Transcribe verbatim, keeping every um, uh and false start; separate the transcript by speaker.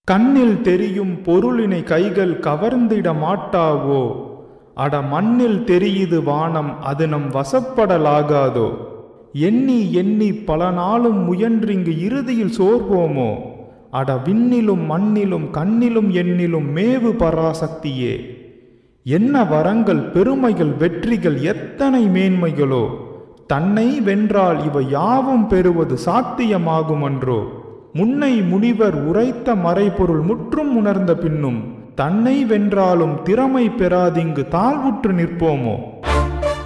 Speaker 1: கண்ணில் தெரியும் பொருளினை கைகள் கவர்ந்திட மாட்டாவோ? அட மண்ணில் தெரியுது வானம், அது நம் வசப்படலாகாதோ? எண்ணி எண்ணி பல நாளும் முயன்றிங்கு இறுதியில் சோர்வோமோ? அட விண்ணிலும் மண்ணிலும் கண்ணிலும் எண்ணிலும் மேவு பராசக்தியே! என்ன வரங்கள், பெருமைகள், வெற்றிகள், எத்தனை மேன்மைகளோ! தன்னை வென்றால் இவை யாவும் பெறுவது சாத்தியமாகுமன்றோ? முன்னை முனிவர் உரைத்த மறைபொருள் முற்றும் உணர்ந்த பின்னும் தன்னை வென்றாலும் திறமை பெறாதிங்கு தாழ்வுற்று நிற்போமோ?